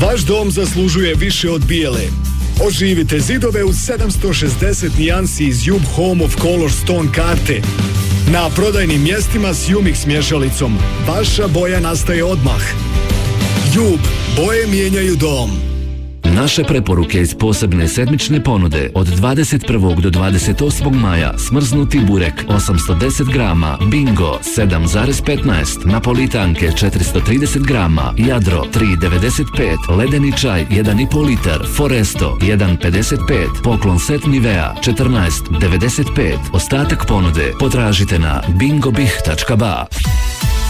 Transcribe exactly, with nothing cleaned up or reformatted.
Vaš dom zaslužuje više od bijele. Oživite zidove u sedamsto šezdeset nijansi iz Jub Home of Color Stone karte. Na prodajnim mjestima s Umix mješalicom. Vaša boja nastaje odmah. Jub, boje mijenjaju dom. Naše preporuke iz posebne sedmične ponude od dvadeset prvog do dvadeset osmog maja: smrznuti burek osamsto deset grama, Bingo sedam zarez petnaest, napolitanke četiristo trideset grama, Jadro tri devedeset pet, ledeni čaj jedan i po litar, Foresto jedan pedeset pet, poklon set Nivea četrnaest devedeset pet. Ostatak ponude potražite na bingobih tačka ba.